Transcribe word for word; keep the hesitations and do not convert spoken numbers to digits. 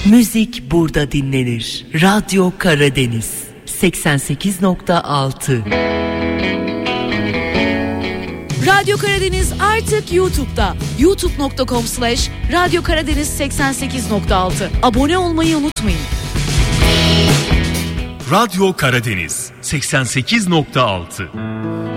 Müzik burada dinlenir. Radyo Karadeniz seksen sekiz nokta altı. Radyo Karadeniz artık YouTube'da. youtube nokta com slash radyo karadeniz seksen sekiz nokta altı. Abone olmayı unutmayın. Radyo Karadeniz seksen sekiz nokta altı.